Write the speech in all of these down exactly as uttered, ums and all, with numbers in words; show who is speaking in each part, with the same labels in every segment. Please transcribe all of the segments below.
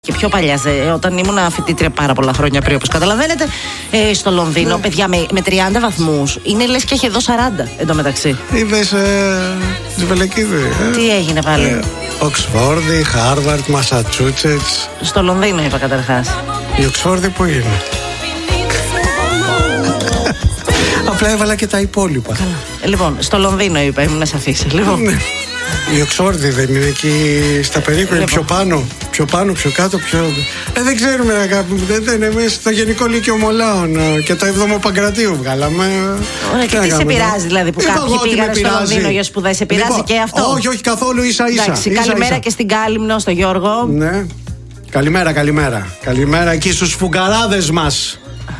Speaker 1: Και πιο παλιά, όταν ήμουν φοιτήτρια πάρα πολλά χρόνια πριν, όπως καταλαβαίνετε, ε, στο Λονδίνο, ναι. παιδιά με, με τριάντα βαθμούς, είναι λες και έχει εδώ σαράντα εντωμεταξύ.
Speaker 2: Είδες ε, τη Βελεκίδη. Ε.
Speaker 1: Τι έγινε πάλι?
Speaker 2: Ε, Οξφόρδη, Χάρβαρτ, Μασατσούτσετς.
Speaker 1: Στο Λονδίνο είπα καταρχάς.
Speaker 2: Η Οξφόρδη που είναι? Απλά έβαλα και τα υπόλοιπα.
Speaker 1: Καλά. Λοιπόν, στο Λονδίνο είπα, ήμουν σαφής. Λοιπόν.
Speaker 2: Ναι. Η Οξφόρδη δεν είναι εκεί στα περίπου, είναι πιο πάνω, πιο πάνω, πιο κάτω, πιο... Ε, δεν ξέρουμε, αγάπη μου, δεν είναι εμείς στο Γενικό Λύκειο Μολάων και το έβδομο Παγκρατίου βγάλαμε.
Speaker 1: Ωραία, και τι σε πειράζει δηλαδή που κάποιοι πήγαν στο Λονδίνο για σπουδές, σε πειράζει λοιπόν, και αυτό?
Speaker 2: Όχι, όχι καθόλου, ίσα ίσα.
Speaker 1: Εντάξει,
Speaker 2: ίσα,
Speaker 1: καλημέρα
Speaker 2: ίσα. Και
Speaker 1: στην Κάλυμνο, στο Γιώργο.
Speaker 2: Ναι, καλημέρα, καλημέρα. Καλημέρα εκεί στους φουγκαράδες μας.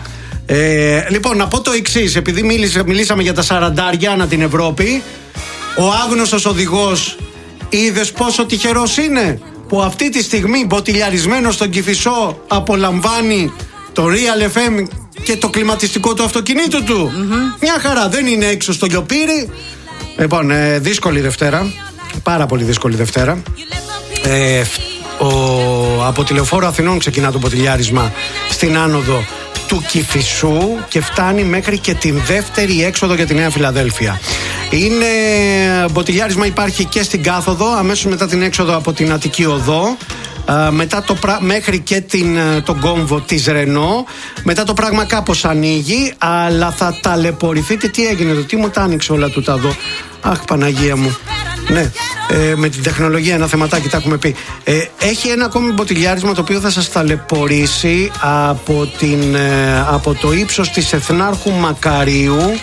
Speaker 2: Ε, λοιπόν, να πω το εξής, επειδή μίλησα, μιλήσαμε για τα σαραντάρια ανά την Ευρώπη. Ο άγνωστος οδηγός, είδες πόσο τυχερός είναι που αυτή τη στιγμή μποτιλιαρισμένος στον Κηφισό απολαμβάνει το Real εφ εμ και το κλιματιστικό του αυτοκινήτου του. Mm-hmm. Μια χαρά, δεν είναι έξω στο Λιοπύρι. Λοιπόν, ε, δύσκολη Δευτέρα, πάρα πολύ δύσκολη Δευτέρα. ε, ο, Από τη Λεωφόρο Αθηνών ξεκινά το μποτιλιάρισμα στην άνοδο του Κηφισού και φτάνει μέχρι και την δεύτερη έξοδο για τη Νέα Φιλαδέλφια. Είναι μποτιλιάρισμα, υπάρχει και στην κάθοδο, αμέσως μετά την έξοδο από την Αττική Οδό, μετά το, μέχρι και την, τον κόμβο της Ρενό. Μετά το πράγμα κάπως ανοίγει, αλλά θα ταλαιπωρηθείτε. Τι έγινε εδώ, τι μου τα άνοιξε όλα τούτα εδώ? Αχ, Παναγία μου. Ναι, ε, με την τεχνολογία ένα θεματάκι τα έχουμε πει. Ε, έχει ένα ακόμη μποτιλιάρισμα το οποίο θα σας ταλαιπωρήσει από, την, ε, από το ύψος της Εθνάρχου Μακαρίου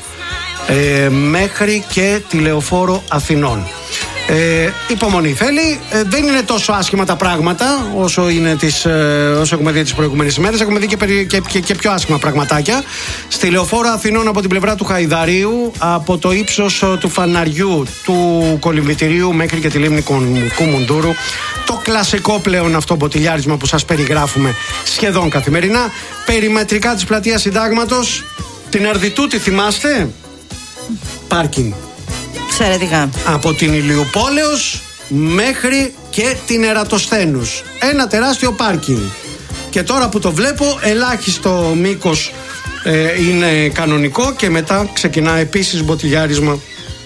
Speaker 2: ε, μέχρι και τη Λεωφόρο Αθηνών. Ε, υπομονή θέλει. Ε, δεν είναι τόσο άσχημα τα πράγματα όσο, είναι τις, ε, όσο έχουμε δει τις προηγούμενες ημέρες. Έχουμε δει και, περι, και, και, και πιο άσχημα πραγματάκια. Στη Λεωφόρο Αθηνών από την πλευρά του Χαϊδαρίου, από το ύψος του φαναριού του κολυμβητηρίου μέχρι και τη λίμνη Κουμουντούρου. Το κλασικό πλέον αυτό μποτιλιάρισμα που σας περιγράφουμε σχεδόν καθημερινά. Περιμετρικά της πλατείας Συντάγματος, την Ερδιτούτη θυμάστε? Πάρκινγκ.
Speaker 1: Εξαιρετικά. Από
Speaker 2: την Ηλιουπόλεως μέχρι και την Ερατοσθένους. Ένα τεράστιο πάρκινγκ. Και τώρα που το βλέπω, ελάχιστο μήκος ε, είναι κανονικό και μετά ξεκινά επίσης μποτιλιάρισμα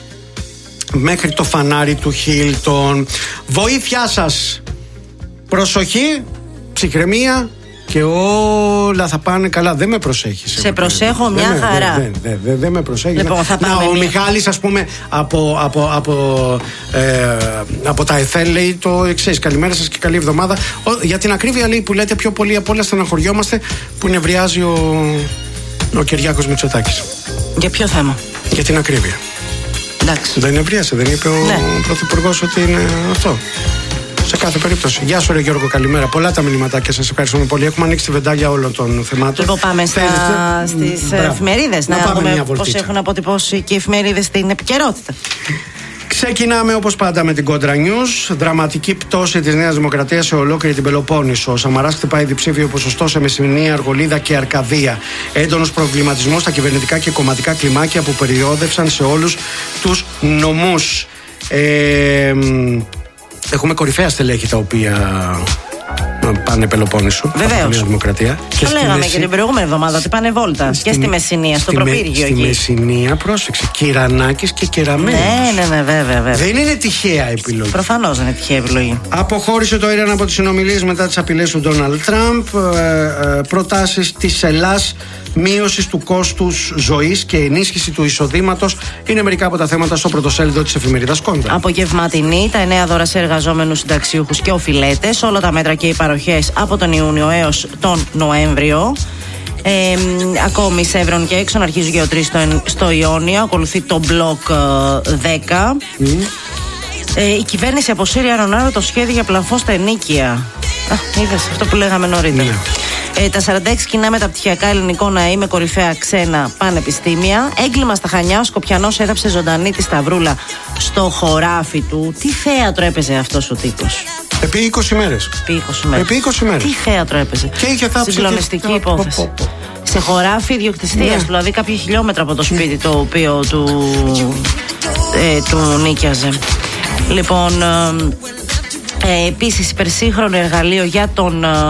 Speaker 2: μέχρι το φανάρι του Χίλτον. Βοήθειά σας. Προσοχή, ψυχραιμία και όλα θα πάνε καλά. Δεν με προσέχεις.
Speaker 1: Σε προσέχω μια
Speaker 2: δεν
Speaker 1: χαρά.
Speaker 2: Δεν δε, δε, δε με προσέχεις.
Speaker 1: Λοιπόν, θα
Speaker 2: να,
Speaker 1: πάμε
Speaker 2: ο
Speaker 1: μια...
Speaker 2: Μιχάλης, ας πούμε, από, από, από, ε, από τα ΕΘΕΛ λέει το εξής: καλημέρα σας και καλή εβδομάδα. Ο, για την ακρίβεια, λέει, που λέτε, πιο πολύ απ' όλα στεναχωριόμαστε που νευριάζει ο, ο Κυριάκος Μητσοτάκης.
Speaker 1: Για ποιο θέμα?
Speaker 2: Για την ακρίβεια.
Speaker 1: Εντάξει.
Speaker 2: Δεν νευρίασε, δεν είπε ο ναι. Πρωθυπουργός ότι είναι αυτό? Σε κάθε περίπτωση. Γεια σου, ρε Γιώργο, καλημέρα. Πολλά τα μηνυματάκια, σας ευχαριστούμε πολύ. Έχουμε ανοίξει τη βεντάλια όλων των θεμάτων.
Speaker 1: Λοιπόν, πάμε στα... στις εφημερίδες να, να δούμε πώς έχουν αποτυπώσει και οι εφημερίδες στην επικαιρότητα.
Speaker 2: Ξεκινάμε όπως πάντα με την Κόντρα News. Δραματική πτώση της Νέας Δημοκρατίας σε ολόκληρη την Πελοπόννησο. Ο Σαμαράς χτυπάει διψήφιο ποσοστό σε Μεσσηνία, Αργολίδα και Αρκαδία. Έντονος προβληματισμός στα κυβερνητικά και κομματικά κλιμάκια που περιόδευσαν σε όλους τους νομούς. Ε, Έχουμε κορυφαία στελέχη τα οποία πάνε Πελοπόννησο.
Speaker 1: Βεβαίως.
Speaker 2: Δημοκρατία.
Speaker 1: Το λέγαμε Μεσsi... και την προηγούμενη εβδομάδα ότι πάνε βόλτα. Στη... Και στη Μεσσηνία, στο προπύργιο
Speaker 2: στη
Speaker 1: εκεί.
Speaker 2: Στη Μεσσηνία, πρόσεξε. Κυρανάκης και Κεραμένος.
Speaker 1: Ναι, ναι, ναι, βέβαια, βέβαια.
Speaker 2: Δεν είναι τυχαία επιλογή.
Speaker 1: Προφανώς δεν είναι τυχαία επιλογή.
Speaker 2: Αποχώρησε το Ιράν από τις συνομιλίες μετά τις απειλές του Ντόναλντ Τραμπ. Ε, ε, προτάσεις της Ελλάς μείωσης του κόστους ζωής και ενίσχυση του εισοδήματος είναι μερικά από τα θέματα στο πρωτοσέλιδο της εφημερίδας Κόντρα.
Speaker 1: Απογευματινή, τα εννέα δώρα σε εργαζόμενους, συνταξιούχους και οφειλέτες, όλα τα μέτρα και οι παροχές από τον Ιούνιο έως τον Νοέμβριο. Ε, ακόμη σε Εύρων και έξω αρχίζει η γεωτρή στο, στο Ιόνιο, ακολουθεί το μπλοκ δέκα. Mm. Ε, η κυβέρνηση αποσύρει αερονάρο το σχέδιο για πλαφό στα ενίκια. Α, είδες αυτό που λέγαμε νωρίτερα. Mm. Ε, τα σαράντα έξι κοινά μεταπτυχιακά ελληνικών ΑΕΗ με κορυφαία ξένα πανεπιστήμια. Έγκλημα στα Χανιά, ο Σκοπιανός έδαψε ζωντανή τη Σταυρούλα στο χωράφι του. Τι θέατρο έπαιζε αυτός ο τύπος?
Speaker 2: Επί είκοσι μέρες.
Speaker 1: Επί είκοσι μέρες.
Speaker 2: Επί είκοσι μέρες.
Speaker 1: Τι θέατρο έπαιζε?
Speaker 2: Και είχε θάψει.
Speaker 1: Συγκλονιστική και... υπόθεση. Πο, πο, πο. Σε χωράφι ιδιοκτησίας, ναι. Δηλαδή κάποια χιλιόμετρα από το σπίτι το οποίο του, ε, του νίκιαζε. Λοιπόν, ε, Ε, επίσης, υπερσύγχρονο εργαλείο για τον